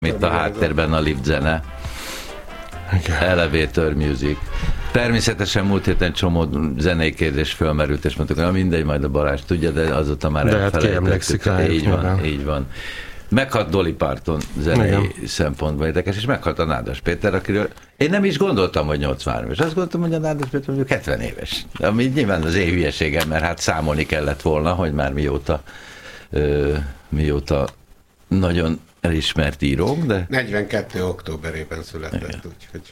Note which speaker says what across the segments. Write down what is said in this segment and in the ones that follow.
Speaker 1: Itt a háttérben a lift zene. Elevator music. Természetesen múlt héten csomó zenei kérdés fölmerült, és mondtuk, hogy mindegy, majd a Balázs tudja, de azóta már
Speaker 2: elfelejtettük.
Speaker 1: Így van. Meghalt Dolly Parton zenei szempontból érdekes, és meghalt a Nádas Péter, akiről én nem is gondoltam, hogy 83 éves. Azt gondoltam, hogy a Nádas Péter mondjuk 70 éves. Ami nyilván az én hülyeségem, mert hát számolni kellett volna, hogy már mióta nagyon elismert írónk, de...
Speaker 3: 42. októberében született, úgyhogy...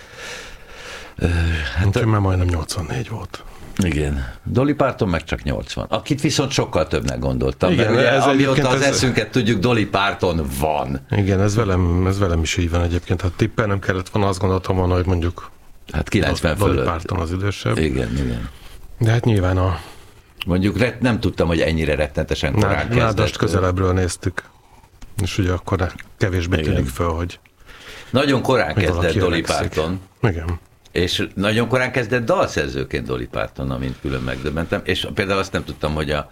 Speaker 2: Hát már majdnem 84 volt.
Speaker 1: Igen. Dolly Parton meg csak 80. Akit viszont sokkal többnek gondoltam.
Speaker 2: Igen,
Speaker 1: mert ugye,
Speaker 2: ez
Speaker 1: amióta az eszünket tudjuk, Dolly Parton van.
Speaker 2: Igen, ez velem is így van egyébként. Hát tippel nem kellett volna, azt gondoltam volna, hogy mondjuk
Speaker 1: hát 90 fölött.
Speaker 2: Dolly Parton az idősebb.
Speaker 1: Igen.
Speaker 2: De hát nyilván
Speaker 1: mondjuk nem tudtam, hogy ennyire rettenetesen korán kezdett.
Speaker 2: Nádast közelebbről néztük. És ugye akkor kevésbé tűnik föl, hogy...
Speaker 1: Nagyon korán kezdett Dolly Parton.
Speaker 2: Igen.
Speaker 1: És nagyon korán kezdett dalszerzőként Dolly Parton, amint külön megdöbbentem. És például azt nem tudtam, hogy a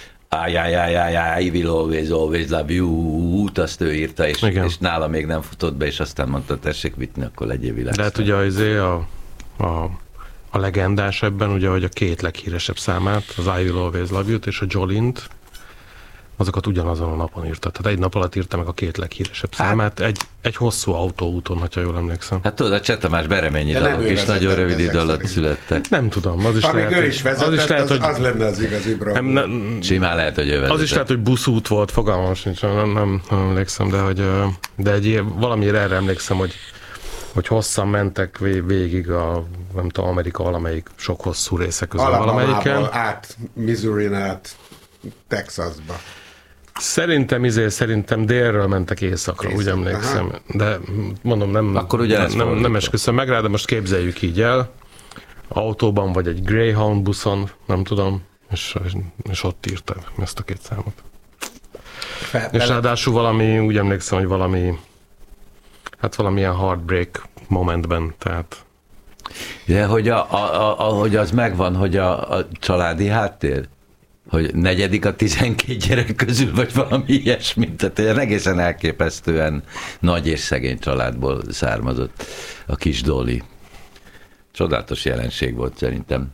Speaker 1: I will always love you-t azt ő írta, és nála még nem futott be, és aztán mondta, tessék vitni, akkor legyél világszám.
Speaker 2: De hát ugye a legendás ebben, ugye, hogy a két leghíresebb számát, az I will always love you-t és a Jolint, azokat ugyanazon a napon írta. Tehát egy nap alatt írta meg a két leghíresebb számát, egy hosszú autóúton, ha jól emlékszem.
Speaker 1: Hát tudod, a Cseh Tamás Bereményi dalok is nagyon rövid idő alatt születtek.
Speaker 2: Nem tudom, az is lehet.
Speaker 3: Amíg ő is vezetett, az lenne az igazi bravo.
Speaker 1: Simán lehet, hogy ő vezetett.
Speaker 2: Az is lehet, hogy buszút volt, fogalmam sincs, nem emlékszem, de valamiért erre emlékszem, hogy hosszan mentek végig nem tudom, Amerika valamelyik sok hosszú része közül valamelyiken.
Speaker 3: Át Missouri-n át Texasba.
Speaker 2: Szerintem délről mentek északra, úgy emlékszem. Aha. De mondom, nem esküszöm meg rá, de most képzeljük így el. Autóban vagy egy Greyhound buszon, nem tudom, és ott írta ezt a két számot. És ráadásul úgy emlékszem, hogy valamilyen heartbreak momentben, tehát...
Speaker 1: De hogy az megvan, hogy a családi háttér? Hogy 4. a 12 gyerek közül, vagy valami ilyesmi. Tehát egészen elképesztően nagy és szegény családból származott a kis Dolly. Csodálatos jelenség volt szerintem.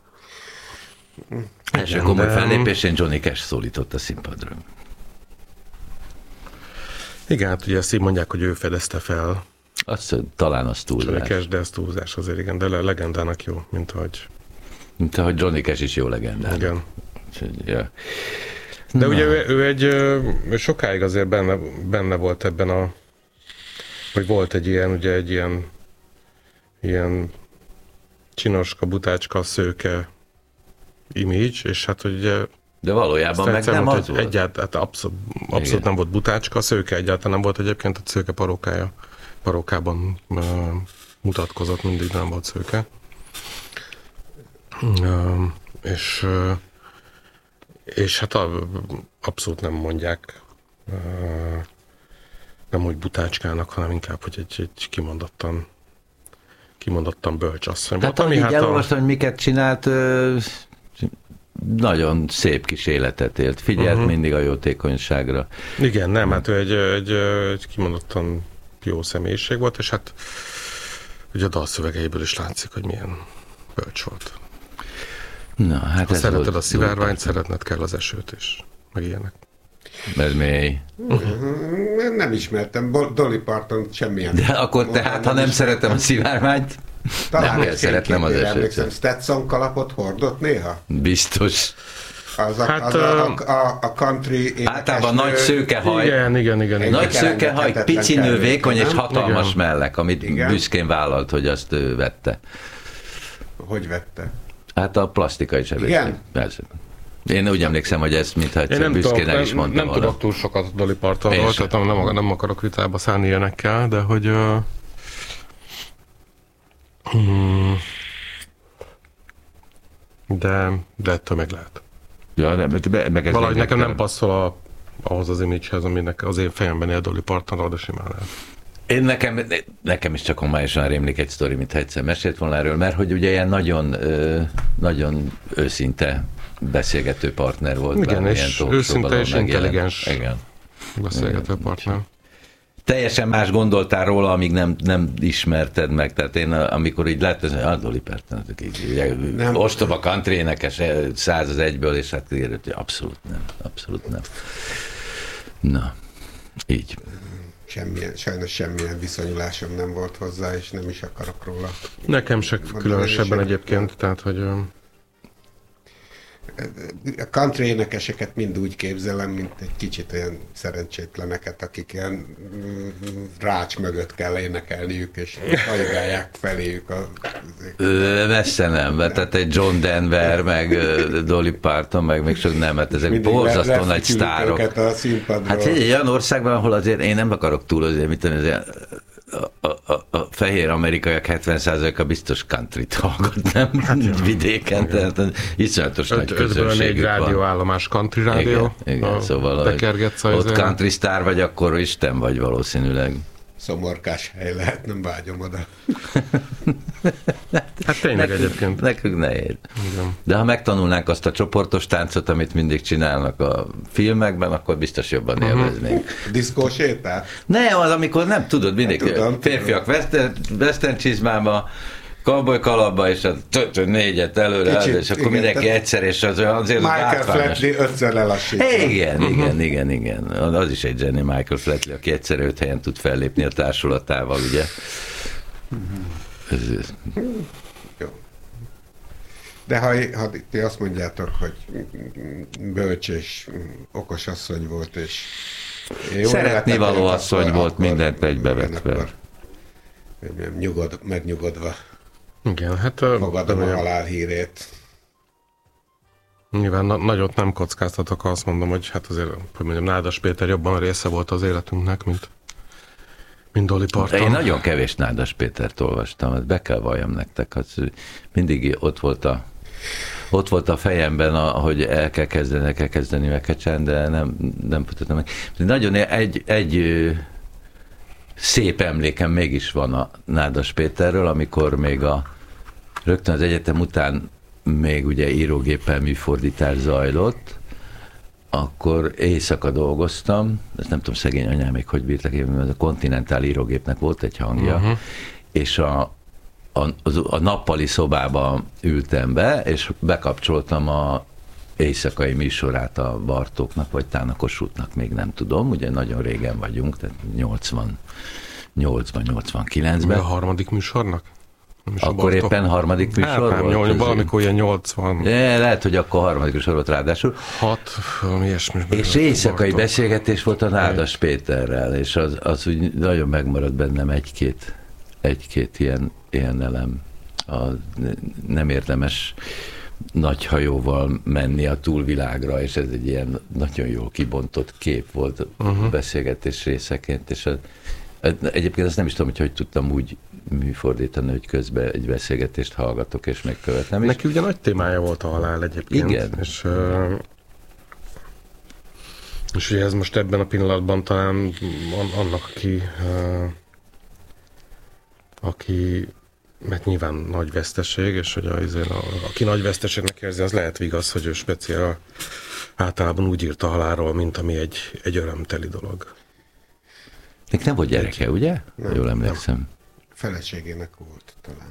Speaker 1: Első komoly fellépésén Johnny Cash szólított a színpadra.
Speaker 2: Igen, hát ugye ezt így mondják, hogy ő fedezte fel.
Speaker 1: Talán az túlzás.
Speaker 2: Johnny Cash, de ez túlzás azért, igen, de legendának jó, mint ahogy
Speaker 1: Johnny Cash is jó legendának.
Speaker 2: Igen.
Speaker 1: Ja.
Speaker 2: De ugye ő sokáig azért benne volt ebben hogy volt egy ilyen csinoska, butácska, szőke image, és hát hogy
Speaker 1: de valójában meg nem az volt.
Speaker 2: Egyáltalán abszolút nem volt butácska, szőke egyáltalán nem volt egyébként, a szőke parókában mutatkozott, mindig nem volt szőke. És hát abszolút nem mondják, nem úgy butácskának, hanem inkább, hogy egy kimondottan bölcs asszony.
Speaker 1: Tehát amit elolvastam, hogy miket csinált, nagyon szép kis életet élt. Figyelt mindig a jótékonyságra.
Speaker 2: Igen, nem, hát ő egy kimondottan jó személyiség volt, és hát ugye a dalszövegeiből is látszik, hogy milyen bölcs volt.
Speaker 1: Na, hát
Speaker 2: ha szereted a szivárványt, szeretned kell az esőt is, meg ilyenek.
Speaker 1: Ez mély.
Speaker 3: Nem ismertem Dolly Parton semmilyen.
Speaker 1: De akkor tehát, ha nem szeretem a szivárványt, nem kell szeretnem az esőt.
Speaker 3: Stetson kalapot hordott néha?
Speaker 1: Biztos.
Speaker 3: A country...
Speaker 1: Általában nagy szőkehaj.
Speaker 2: Igen.
Speaker 1: Nagy szőkehaj, pici nő, vékony és hatalmas mellek, amit büszkén vállalt, hogy azt ő vette.
Speaker 3: Hogy vette?
Speaker 1: Hát a plastikai sebesség.
Speaker 3: Igen?
Speaker 1: Persze. Én úgy emlékszem, hogy ezt mintha egyszer büszkén el is mondtam.
Speaker 2: Nem tudok túl sokat Dolly Partonról, tehát nem akarok vitába szállni ilyenekkel, de hogy... De ettől meg lehet.
Speaker 1: Ja,
Speaker 2: valahogy nekem nem passzol ahhoz az image-hez, aminek az én fejemben él Dolly Partonról, de simán lehet.
Speaker 1: Nekem is csak homályosan rémlik egy sztori, mint egyszer mesélt volna erről, mert hogy ugye ilyen nagyon őszinte beszélgető partner volt.
Speaker 2: Igen, és őszinte és intelligens beszélgető partner.
Speaker 1: teljesen más gondoltál róla, amíg nem ismerted meg. Tehát én, amikor így láttam, hogy Dolly Parton, ostoba country énekes 101-ből, és hát érült, hogy abszolút nem. Na, így.
Speaker 3: Sajnos semmilyen viszonyulásom nem volt hozzá, és nem is akarok róla.
Speaker 2: Nekem se különösebben egyébként, tehát, hogy...
Speaker 3: A country énekeseket mind úgy képzelem, mint egy kicsit olyan szerencsétleneket, akik ilyen rács mögött kell énekelniük, és hajgálják feléjük a...
Speaker 1: Messze nem, tehát egy John Denver, meg Dolly Parton, meg még sok nem, hát ezek borzasztó nagy sztárok. Hát egy olyan országban, ahol azért én nem akarok túl azért, mit tenni, a fehér amerikaiak 70%-a biztos countryt hallgat, nem? Hát, vidéken, tehát iszonyatos nagy közönségük van.
Speaker 2: 4 rádióállomás country rádió.
Speaker 1: Igen, szóval ott country sztár vagy, akkor Isten vagy valószínűleg.
Speaker 3: Szomorkás hely lehet, nem vágyom oda.
Speaker 2: Hát tényleg egyébként.
Speaker 1: Nekünk nehéz. De ha megtanulnánk azt a csoportos táncot, amit mindig csinálnak a filmekben, akkor biztos jobban élveznénk.
Speaker 3: Diszkósétát?
Speaker 1: Nem, az amikor nem tudod, mindig férfiak western csizmába, cowboy kalapba, és a 4-et előre, és akkor mindenki egyszer, és azért
Speaker 3: Michael Flatley 5-szer lelassítva.
Speaker 1: Igen. Az is egy zseni, Michael Flatley, aki egyszer 5 helyen tud fellépni a társulatával, ugye?
Speaker 3: Jó. De ha ti azt mondjátok, hogy bölcs és okos asszony volt, és
Speaker 1: szeretnivaló asszony volt, mindent egybevetve.
Speaker 3: Megnyugodva.
Speaker 2: Igen, hát...
Speaker 3: Fogadom a halál hírét.
Speaker 2: Nyilván nagyot nem kockáztatok, ha azt mondom, hogy hát azért, hogy mondjam, Nádas Péter jobban a része volt az életünknek, mint Dolly Parton.
Speaker 1: Én nagyon kevés Nádas Pétert olvastam, be kell valljam nektek, mindig ott volt a fejemben, hogy el kell kezdeni Mekecsen, de nem tudtam meg. Nagyon egy szép emlékem mégis van a Nádas Péterről, amikor még rögtön az egyetem után még ugye írógéppel műfordítás zajlott, akkor éjszaka dolgoztam, ezt nem tudom, szegény anyám még hogy bírtak, a Continental írógépnek volt egy hangja, és a nappali szobába ültem be, és bekapcsoltam a éjszakai műsorát a Bartóknak, vagy talán a Kossuthnak, még nem tudom, ugye nagyon régen vagyunk, tehát 88-89-ben.
Speaker 2: A harmadik műsornak?
Speaker 1: Akkor éppen harmadik műsor
Speaker 2: hát, volt? Valamikor ilyen 80.
Speaker 1: Lehet, hogy akkor harmadik műsor volt ráadásul.
Speaker 2: 6, valami ilyesmi.
Speaker 1: És éjszakai beszélgetés volt a Nádas Péterrel, és az úgy nagyon megmaradt bennem egy-két ilyen elem. Nem érdemes nagy hajóval menni a túlvilágra, és ez egy ilyen nagyon jól kibontott kép volt a beszélgetés részeként, és egyébként azt nem is tudom, hogy tudtam úgy műfordítani, hogy közben egy beszélgetést hallgatok, és megkövetem is.
Speaker 2: Neki ugye nagy témája volt a halál egyébként.
Speaker 1: Igen.
Speaker 2: És ugye ez most ebben a pillanatban talán annak, aki mert nyilván nagy veszteség, és hogy aki nagy veszteségnek érzi, az lehet igaz, hogy ő speciál általában úgy írt a halálról, mint ami egy örömteli dolog.
Speaker 1: Nek nem volt gyereke, ugye? Jól emlékszem. Nem.
Speaker 3: Feleségének volt talán.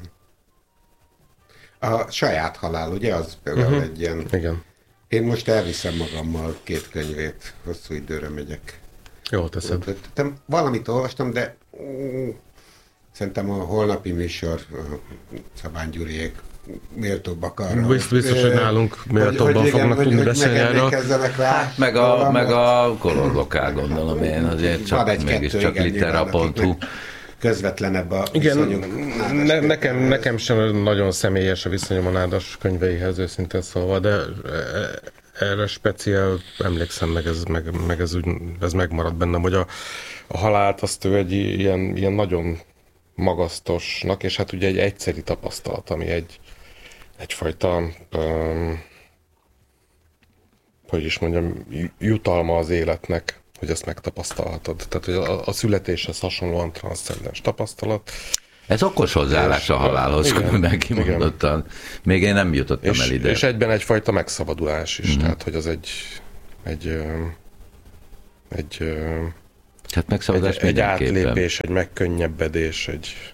Speaker 3: A saját halál, ugye? Az például egy ilyen...
Speaker 2: Igen.
Speaker 3: Én most elviszem magammal 2 könyvét, hosszú időre megyek.
Speaker 2: Jól teszed.
Speaker 3: Valamit olvastam, de szerintem a holnapi műsor Szabány Gyuriék méltóbbak arra.
Speaker 2: Biztos, hogy nálunk méltóbban fognak tudni beszélni erről.
Speaker 1: Hát meg a kolorlokál, gondolom én, azért csak mégiscsak litera.hu.
Speaker 3: Közvetlenebb a
Speaker 2: viszonyunk. Nekem sem nagyon személyes a viszonyom a Nádas könyveihez, őszintén szólva, de erre speciál emlékszem, ez megmaradt bennem, hogy a halált azt ő egy ilyen nagyon magasztosnak, és hát ugye egy egyszeri tapasztalat, ami egyfajta hogy is mondjam, jutalma az életnek, hogy ezt megtapasztalhatod. Tehát, hogy a születéshez hasonlóan transzcendens tapasztalat.
Speaker 1: Ez okos hozzáállás a halálhoz, különben kimondottan. Még én nem jutottam el ide.
Speaker 2: És egyben egyfajta megszabadulás is. Tehát, hogy az egy
Speaker 1: Hát megszabadás
Speaker 2: egy átlépés, egy megkönnyebbedés,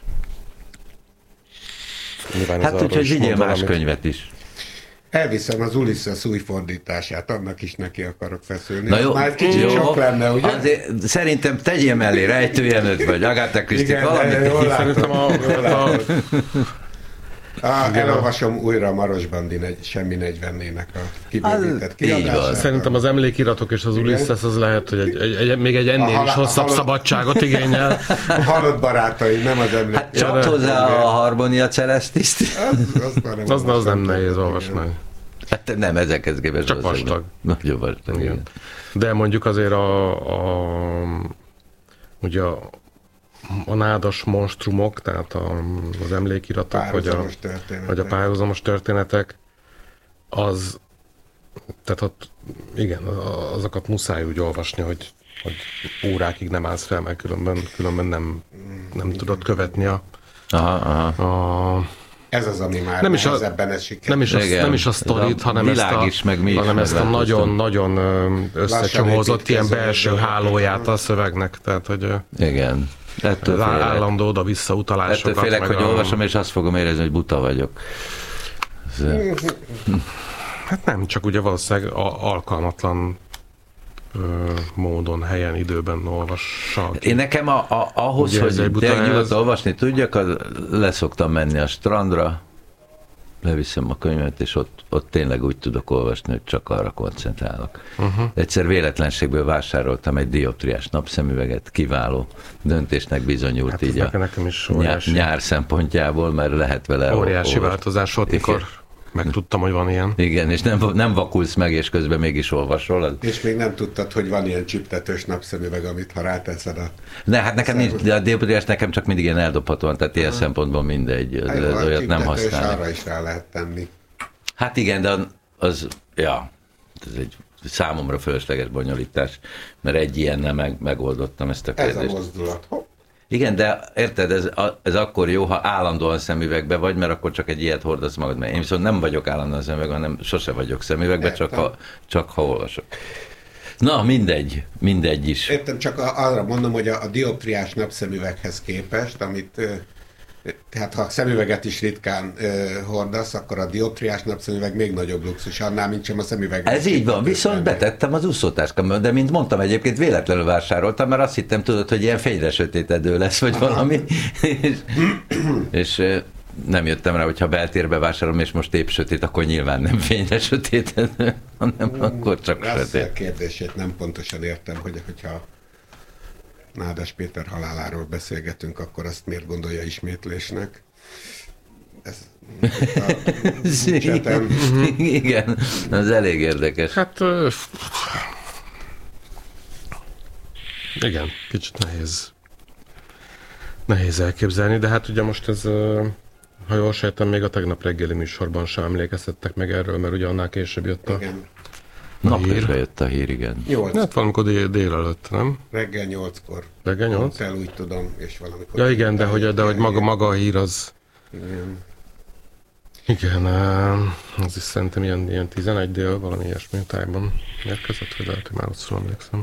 Speaker 1: hát úgyhogy vigyél más könyvet is.
Speaker 3: Elviszem az Ulysses új fordítását, annak is neki akarok feszülni.
Speaker 1: Na jó,
Speaker 3: már kicsit
Speaker 1: jó,
Speaker 3: sok lenne, ugye?
Speaker 1: Azért, szerintem tegyél mellé Rejtőjenőt, vagy Agatha Christie, valamit.
Speaker 3: Elolvasom újra a Maros Bandi semmi 40-nének a kibővített kiadását.
Speaker 2: Szerintem az emlékiratok és az Ulysses az lehet, hogy még egy ennél is hosszabb szabadságot igényel.
Speaker 3: A halott barátaim, nem az emlék.
Speaker 1: Hát csapd hozzá a Harmonia Celestiszt.
Speaker 2: Az nem nehéz olvasni.
Speaker 1: Hát nem, ezekhez képest.
Speaker 2: Csak vastag.
Speaker 1: Nagyon vastag, igen.
Speaker 2: De mondjuk azért ugye a nádas monstrumok, tehát az emlékiratok, vagy a párhuzamos történetek, tehát ott igen, azokat muszáj úgy olvasni, hogy órákig nem állsz fel, mert különben nem tudod követni
Speaker 3: ez az, ami már nehezebben esik.
Speaker 2: Nem is a sztorit, hanem ezt a nagyon-nagyon összecsomózott ilyen belső hálóját a szövegnek. Tehát, hogy
Speaker 1: igen.
Speaker 2: Az állandó oda-vissza utalásokat.
Speaker 1: Ettől félek, hogy olvasom, és azt fogom érezni, hogy buta vagyok.
Speaker 2: Hát nem, csak ugye valószínűleg alkalmatlan módon, időben olvassa.
Speaker 1: Én nekem ahhoz, ugye, hogy nyugodtan olvasni tudjak, leszoktam menni a strandra, leviszem a könyvet, és ott tényleg úgy tudok olvasni, hogy csak arra koncentrálok. Egyszer véletlenségből vásároltam egy dioptriás napszemüveget, kiváló döntésnek bizonyult, hát így a nyár szempontjából, mert lehet vele
Speaker 2: óriási változás volt, mikor megtudtam, hogy van ilyen.
Speaker 1: Igen, és nem vakulsz meg, és közben mégis olvasol.
Speaker 3: És még nem tudtad, hogy van ilyen csiptetős napszemüveg, amit ha ráteszed
Speaker 1: hát nekem nincs, de a dioptriás nekem csak mindig ilyen eldobhatóan, tehát ilyen szempontból mindegy. Olyat nem használni.
Speaker 3: Arra is rá lehet tenni.
Speaker 1: Hát igen, de ez egy számomra fölösleges bonyolítás, mert egy ilyennel megoldottam ezt a kérdést.
Speaker 3: Ez a mozdulat.
Speaker 1: Igen, de érted, ez akkor jó, ha állandóan szemüvegbe vagy, mert akkor csak egy ilyet hordasz magad. Mert én viszont nem vagyok állandóan szemüvegbe, hanem sose vagyok szemüvegbe, csak ha olvasok. Na, mindegy is.
Speaker 3: Értem, csak arra mondom, hogy a dioptriás napszemüveghez képest, amit tehát ha szemüveget is ritkán hordasz, akkor a dioptriás napszemüveg még nagyobb luxus annál, mint sem a szemüveg.
Speaker 1: Ez így van, viszont betettem az úszótáskámba, de mint mondtam, egyébként véletlenül vásároltam, mert azt hittem, tudod, hogy ilyen fényre sötétedő lesz, vagy valami. és nem jöttem rá, hogy ha beltérbe vásárolom, és most épp sötét, akkor nyilván nem fényre sötétedő, hanem akkor csak sötét.
Speaker 3: A kérdését nem pontosan értem, hogyha Nádas Péter haláláról beszélgetünk, akkor azt miért gondolja ismétlésnek?
Speaker 1: Igen, ez elég érdekes.
Speaker 2: Hát igen, kicsit nehéz elképzelni, de hát ugye most ez, ha jól sejtem, még a tegnap reggeli műsorban sem emlékeztettek meg erről, mert ugye annál később jött a
Speaker 1: Napközben jött a hír, igen.
Speaker 3: 8.
Speaker 2: Hát valamikor délelőtt, nem?
Speaker 3: Reggel 8-kor.
Speaker 2: Reggel 8?
Speaker 3: El úgy tudom, és valamikor.
Speaker 2: Ja igen, de hogy maga a hír az... Igen, az is szerintem ilyen 11 dél, valami ilyesmi tájban érkezett, hogy lehet, hogy már rosszul emlékszem.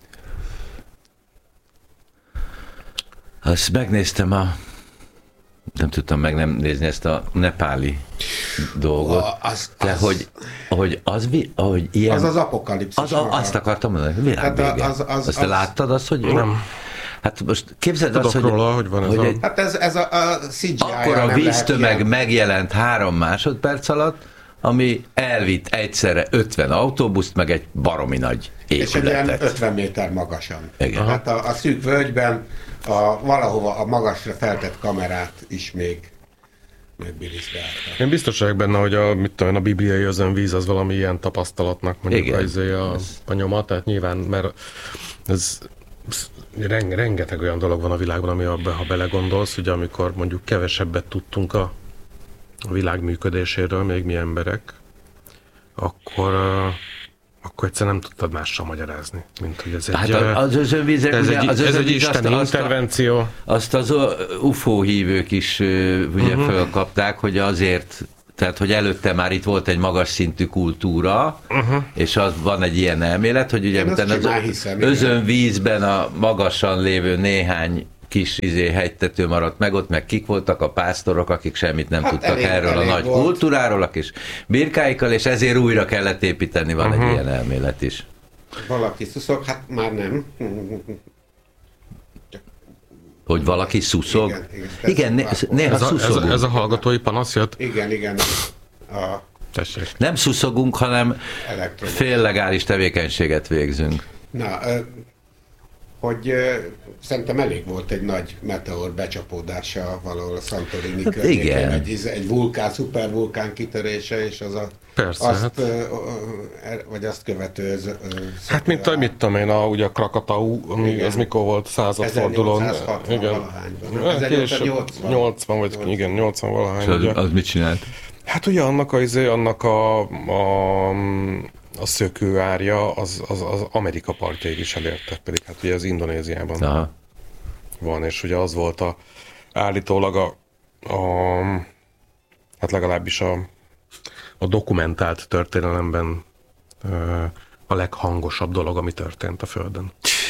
Speaker 1: Azt megnéztem nem tudtam meg nem nézni ezt a nepáli dolgot, de hogy ilyen...
Speaker 3: Az az apokalipszis.
Speaker 1: Azt akartam mondani, világvége. Azt te láttad azt, hogy...
Speaker 2: Nem.
Speaker 1: Hát most képzeld azt,
Speaker 2: róla, hogy van ez
Speaker 1: hogy
Speaker 3: hát ez a CGI.
Speaker 1: Akkor a víztömeg megjelent 3 másodperc alatt, ami elvitt egyszerre 50 autóbuszt, meg egy baromi nagy épületet.
Speaker 3: És egy ilyen 50 méter magasan.
Speaker 1: Igen.
Speaker 3: Hát a szűk völgyben valahova a magasra feltett kamerát is még megbirizgálta.
Speaker 2: Én biztos vagyok benne, hogy a bibliai özönvíz az valami ilyen tapasztalatnak mondjuk a nyoma, tehát nyilván, mert ez rengeteg olyan dolog van a világban, ami ha belegondolsz, ugye amikor mondjuk kevesebbet tudtunk a világ működéséről, még mi emberek, akkor egyszer nem tudtad mással magyarázni, mint hogy ez egy... Hát
Speaker 1: az özönvíz,
Speaker 2: ez egy isteni intervenció.
Speaker 1: Azt az UFO hívők is ugye fölkapták, hogy azért tehát hogy előtte már itt volt egy magas szintű kultúra, és az van egy ilyen elmélet, hogy ugye az özönvízben a magasan lévő néhány kis hegytető maradt meg, ott meg kik voltak a pásztorok, akik semmit nem tudtak erről a nagy kultúráról, a kis birkáikkal, és ezért újra kellett építeni, van egy ilyen elmélet is.
Speaker 3: Valaki szuszog, hát már nem.
Speaker 1: Hogy valaki szuszog? Igen, néha szuszogunk.
Speaker 2: Ez a hallgatói panasz jött?
Speaker 3: Igen.
Speaker 1: Nem szuszogunk, hanem féllegális tevékenységet végzünk.
Speaker 3: Na, hogy szerintem elég volt egy nagy meteor becsapódása valahol a Santorini környékén, egy vulkán, szupervulkán kitörése, és az vagy azt követő...
Speaker 2: Hát mit tudom én, ugye a Krakatau, ez mikor volt, 100-fordulón. 1880 vagy igen, 80 valahány.
Speaker 1: Az mit csinált?
Speaker 2: Hát ugye annak a szökőárja az Amerika partjaig is elérte, pedig hát ugye az Indonéziában van, és ugye az volt állítólag hát legalábbis a dokumentált történelemben a leghangosabb dolog, ami történt a Földön.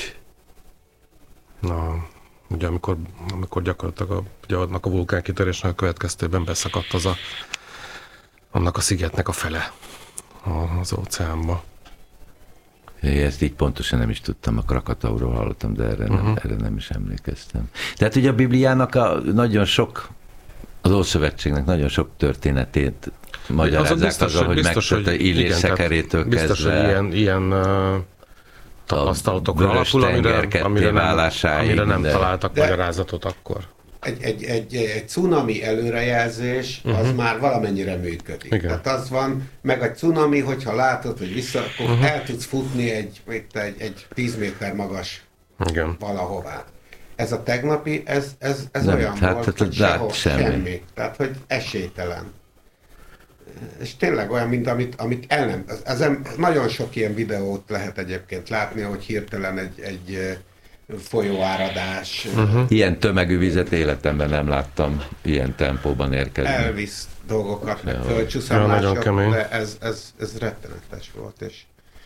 Speaker 2: Na, ugye amikor gyakorlatilag annak a vulkánkitörésnek a következtében beszakadt annak a szigetnek a fele az óceánba.
Speaker 1: Ezt így pontosan nem is tudtam, a Krakatauról hallottam, de erre nem is emlékeztem. Tehát ugye a Bibliának nagyon sok, az Ószövetségnek nagyon sok történetét magyarázzák azzal, hogy megtört Illés szekerétől kezdve.
Speaker 2: Biztos, hogy ilyen tapasztalatokra alapul, amire nem találtak magyarázatot akkor.
Speaker 3: Egy cunami előrejelzés, az már valamennyire működik. Igen. Tehát az van, meg a cunami, hogyha látod, hogy vissza, akkor el tudsz futni egy 10 méter magas valahová. Ez a tegnapi, ez nem, olyan volt, hogy sehol semmi. Tehát, hogy esélytelen. És tényleg olyan, mint amit el nem... Nagyon sok ilyen videót lehet egyébként látni, hogy hirtelen egy folyóáradás.
Speaker 1: Ilyen tömegű vizet életemben nem láttam ilyen tempóban érkezni.
Speaker 3: Elvisz dolgokat, meg földcsúszamások, de ez rettenetes volt, és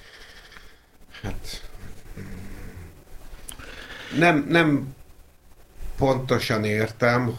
Speaker 3: hát nem pontosan értem,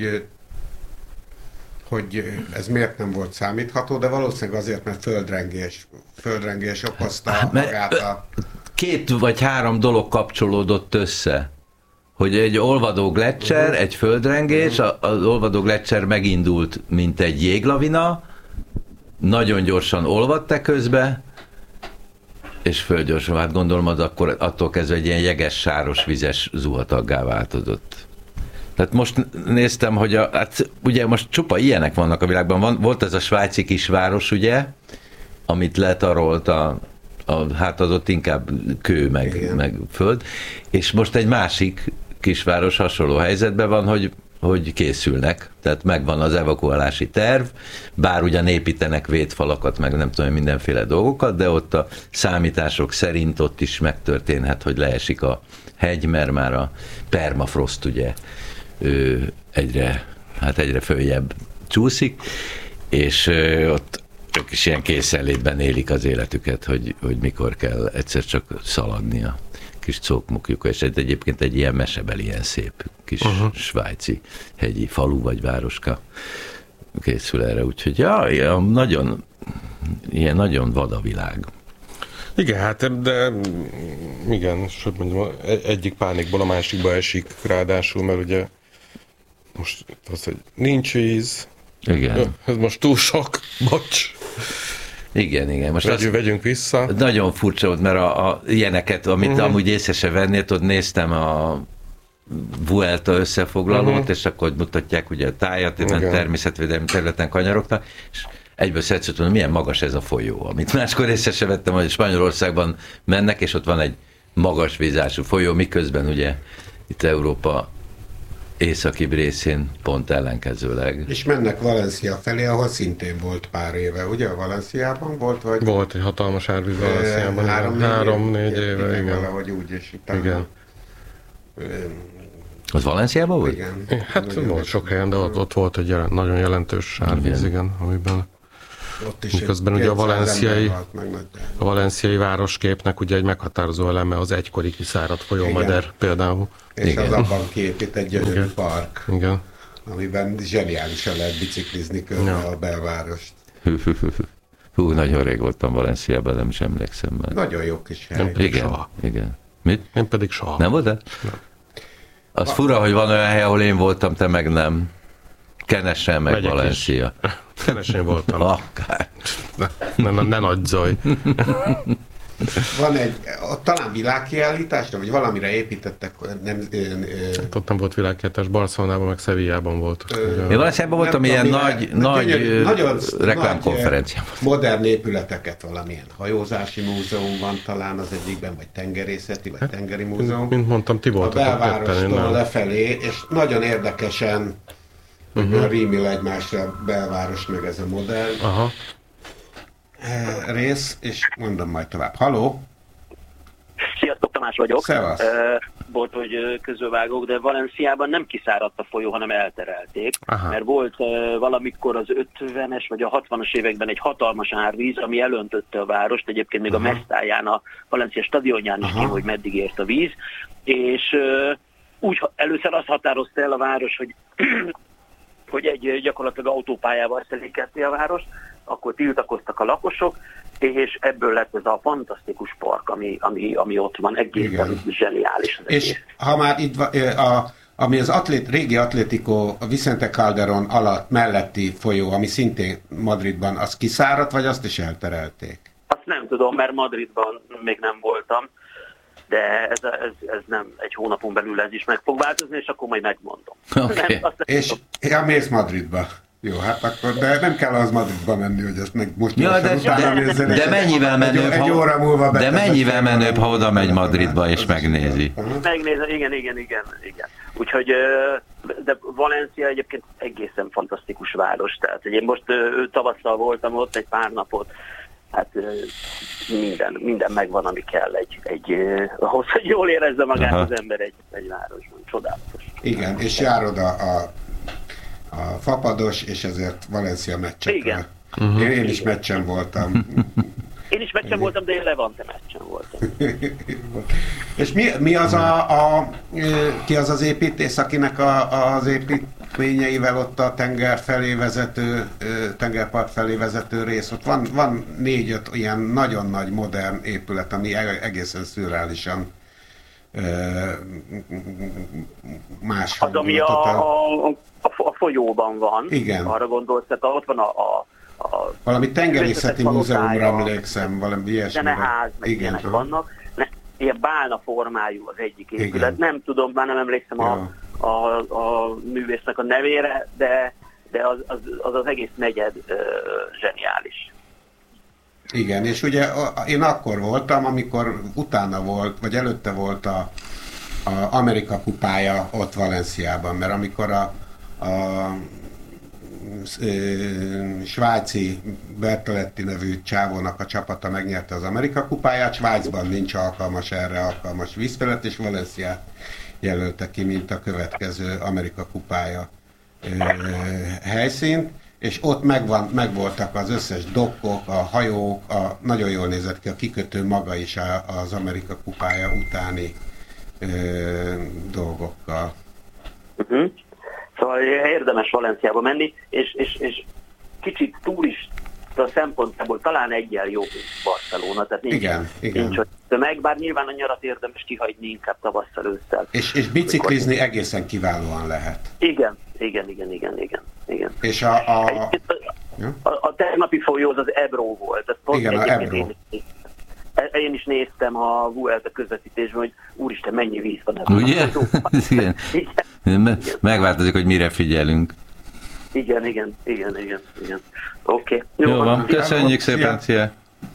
Speaker 3: hogy ez miért nem volt számítható, de valószínűleg azért, mert földrengés okozta magát a...
Speaker 1: 2 vagy 3 dolog kapcsolódott össze. Hogy egy olvadó gleccser, egy földrengés, az olvadó gleccser megindult, mint egy jéglavina, nagyon gyorsan olvadt közbe, és földgyorsan, hát gondolom, az akkor attól kezdve egy ilyen jeges, sáros, vizes zuhataggá változott. Tehát most néztem, hogy hát ugye most csupa ilyenek vannak a világban. Volt ez a svájci kisváros, ugye, amit letarolt hát az ott inkább kő, meg föld, és most egy másik kisváros hasonló helyzetben van, hogy készülnek, tehát megvan az evakuálási terv, bár ugyan építenek védfalakat, meg nem tudom, mindenféle dolgokat, de ott a számítások szerint ott is megtörténhet, hogy leesik a hegy, mert már a permafrost ugye egyre följebb csúszik, és ott ők is ilyen készenlétben élik az életüket, hogy mikor kell egyszer csak szaladni a kis cókmukjuk, és egyébként egy ilyen mesebeli, ilyen szép kis svájci hegyi falu vagy városka készül erre, úgyhogy nagyon vad a világ.
Speaker 2: Igen, hát de igen, hogy mondjam, egyik pánikból a másikba esik ráadásul, mert ugye most az, hogy nincs víz,
Speaker 1: igen.
Speaker 2: Ez most túl sok, bocs.
Speaker 1: Igen. Most
Speaker 2: vegyünk vissza.
Speaker 1: Nagyon furcsa volt, mert ilyeneket, amit amúgy észre se vennél, ott néztem a Vuelta összefoglalót, és akkor mutatják ugye a tájat, természetvédelmi területen kanyarogtak, és egyből szedsz, hogy milyen magas ez a folyó, amit máskor észre se vettem, hogy Spanyolországban mennek, és ott van egy magas vízású folyó, miközben ugye itt Európa északibb részén pont ellenkezőleg.
Speaker 3: És mennek Valencia felé, ahol szintén volt pár éve, ugye? A Valenciában volt? Vagy?
Speaker 2: Volt egy hatalmas árvíz Valenciában. 3-4 éve, igen.
Speaker 3: Valahogy úgy, és utána...
Speaker 2: Igen.
Speaker 1: Az Valenciában volt?
Speaker 3: Igen.
Speaker 2: Hát volt sok helyen, de ott volt egy nagyon jelentős árvíz, igen, amiben
Speaker 3: ott is
Speaker 2: miközben ugye a valenciai városképnek ugye egy meghatározó eleme az egykori kiszáradt folyómeder például.
Speaker 3: És
Speaker 2: igen.
Speaker 3: az abban kiépít egy gyönyörű park,
Speaker 2: igen.
Speaker 3: amiben zseniálisan lehet biciklizni körbe a belvárost.
Speaker 1: Hú, nagyon rég voltam Valenciában, nem is emlékszem már.
Speaker 3: Nagyon jó kis hely.
Speaker 1: Igen. Mit?
Speaker 2: Én pedig soha.
Speaker 1: Nem volt? Nem. Az fura, hogy van olyan hely, ahol én voltam, te meg nem. Kenesen meg Valencia.
Speaker 2: Kenesen voltam.
Speaker 1: Akár.
Speaker 2: Ne nagy zaj.
Speaker 3: Van egy, talán világkiállításra, vagy valamire építettek,
Speaker 2: Hát ott nem volt világkiállítás, Barcelonában, meg Sevillában volt.
Speaker 1: Én Valenciában voltam ilyen nagy reklámkonferencián.
Speaker 3: Modern épületeket, valamilyen hajózási múzeum van talán az egyikben, vagy tengerészeti, vagy tengeri múzeum.
Speaker 2: Mint mondtam, ti voltatok.
Speaker 3: A belvárostól lefelé, és nagyon érdekesen rímil egymásra a belváros, meg ez a modern rész, és mondom majd tovább. Haló?
Speaker 4: Sziasztok, Tamás vagyok.
Speaker 3: Szevasz.
Speaker 4: Volt, hogy közölvágok, de Valenciában nem kiszáradt a folyó, hanem elterelték. Aha. Mert volt valamikor az 50-es vagy a 60-as években egy hatalmas árvíz, ami elöntötte a várost, egyébként még a Mestáján, a Valencia stadionján is hogy meddig ért a víz, és úgy először azt határozta el a város, hogy egy gyakorlatilag autópályával szelékelté a várost, akkor tiltakoztak a lakosok, és ebből lett ez a fantasztikus park, ami ott van, egészen zseniális.
Speaker 3: És ha már itt ami az régi Atlético Vicente Calderón alatt melletti folyó, ami szintén Madridban, az kiszáradt, vagy azt is elterelték?
Speaker 4: Azt nem tudom, mert Madridban még nem voltam, de ez nem egy hónapon belül ez is meg fog változni, és akkor majd megmondom.
Speaker 1: Okay.
Speaker 3: És mész Madridba. Jó, hát akkor, de nem kell az Madridba menni, hogy ezt meg most
Speaker 1: de mennyivel menőbb, mennyivel menőbb, ha oda megy Madridba és megnézi.
Speaker 4: Megnézi, igen. Úgyhogy, de Valencia egyébként egészen fantasztikus város, tehát én most tavasszal voltam ott egy pár napot, hát minden megvan, ami kell ahhoz, hogy jól érezze magát az ember egy városban. Csodálatos.
Speaker 3: Igen, és járod a fapados, és ezért Valencia meccsekre.
Speaker 4: Igen.
Speaker 3: Én is meccsen voltam.
Speaker 4: Én is meccsen voltam, de én Levante meccsen voltam.
Speaker 3: És mi az ki az az építész, akinek az építményeivel ott a tengerpart felé vezető rész? Ott van 4-5 ilyen nagyon nagy modern épület, ami egészen szürreálisan más.
Speaker 4: Az, ami a folyóban van.
Speaker 3: Igen.
Speaker 4: Arra gondolsz, tehát ott van
Speaker 3: valami tengerészeti múzeumra emlékszem, valami ilyesmi.
Speaker 4: Zeneház, meg ilyenek vannak. Ilyen bálna formájú az egyik épület. Igen. Nem tudom, már nem emlékszem a művésznek a nevére, de az egész negyed zseniális.
Speaker 3: Igen, és ugye én akkor voltam, amikor utána volt, vagy előtte volt a Amerika kupája ott Valenciában, mert amikor a svájci Bertoletti nevű csávónak a csapata megnyerte az Amerika kupáját, Svájcban nincs alkalmas vízfelület, és Valenciát jelölte ki, mint a következő Amerika kupája helyszínt, és ott megvoltak az összes dokkok, a hajók, nagyon jól nézett ki a kikötő maga is az Amerika kupája utáni dolgokkal.
Speaker 4: Szóval érdemes Valenciába menni, és kicsit turista szempontjából talán egyen jobb, mint Barcelona, tehát nincs hogy tömeg, bár nyilván a nyarat érdemes kihagyni inkább tavasszal, ősszel.
Speaker 3: És biciklizni egészen kiválóan lehet.
Speaker 4: Igen. És a tegnapi folyó az Ebro volt.
Speaker 3: Igen, az Ebro.
Speaker 4: Én is néztem a Vuelta közvetítésben, hogy úristen, mennyi víz van ebben.
Speaker 1: Ugye? Igen. Megváltozik, hogy mire figyelünk.
Speaker 4: Igen. Oké.
Speaker 1: Jó van, köszönjük szépen, szia!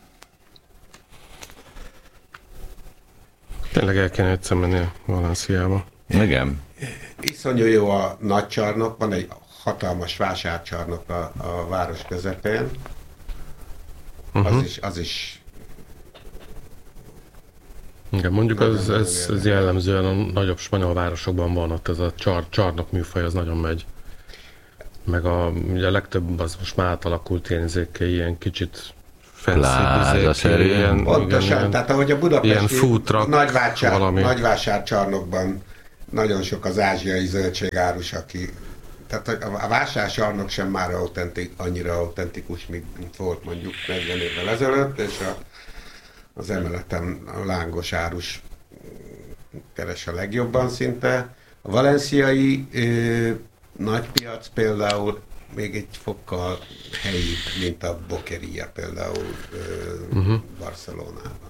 Speaker 2: Tényleg el kéne egyszer menni a Valenciába.
Speaker 1: Igen.
Speaker 3: Iszonyú jó a nagy csarnok, van egy hatalmas vásárcsarnok a város közepén. Az is
Speaker 2: Igen, mondjuk ez jellemzően a nagyobb spanyol városokban van, ott ez a csarnok műfaj, az nagyon megy. Meg ugye a legtöbb az most már átalakult ilyen kicsit
Speaker 1: fancy,
Speaker 3: pontosan, tehát ahogy a budapesti nagyvásárcsarnokban nagyon sok az ázsiai zöldségárus, aki, tehát a vásárcsarnok sem már annyira autentikus, mint volt mondjuk 40 évvel ezelőtt, és az emeleten a lángos árus keres a legjobban szinte. A valenciai nagypiac például még egy fokkal helyi, mint a Boqueria például Barcelonában.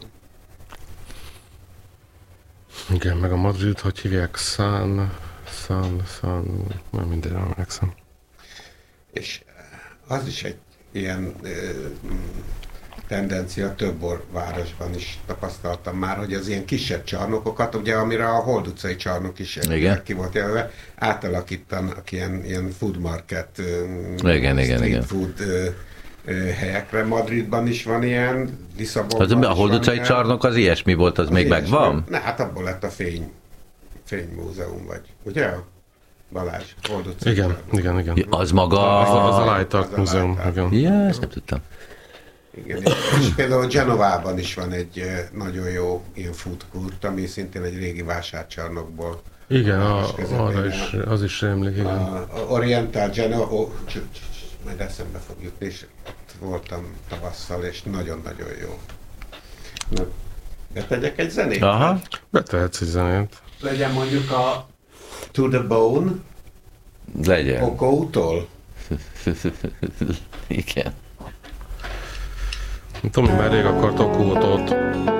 Speaker 2: Igen, meg a Madrid, hogy hívják? Nem minden emlékszem.
Speaker 3: És az is egy ilyen tendencia, több városban is tapasztaltam már, hogy az ilyen kisebb csarnokokat, ugye amire a Hold utcai csarnok is ki volt jelölve, átalakítanak ilyen food market, street food helyekre. Madridban is van ilyen, Lisszabonban
Speaker 1: a Hold utcai csarnok az ilyesmi volt, az még megvan?
Speaker 3: Ne, hát abból lett a fénymúzeum, vagy ugye? Balázs, Hold utcai
Speaker 2: igen.
Speaker 1: Az maga...
Speaker 2: Az a Light Art Múzeum.
Speaker 1: Ja, ezt nem tudtam.
Speaker 3: Igen, és például Genovában is van egy nagyon jó ilyen food court, ami szintén egy régi vásárcsarnokból.
Speaker 2: Igen, arra is, az is rémlik, igen.
Speaker 3: A Oriental Genova, majd eszembe fog jutni, és ott voltam tavasszal, és nagyon-nagyon jó. Na, betegyek egy zenét?
Speaker 1: Aha.
Speaker 2: Betehetsz egy zenét.
Speaker 3: Legyen mondjuk a To the Bone.
Speaker 1: Legyen.
Speaker 3: Okótól.
Speaker 1: Igen.
Speaker 2: Tomi már rég akart Okótot.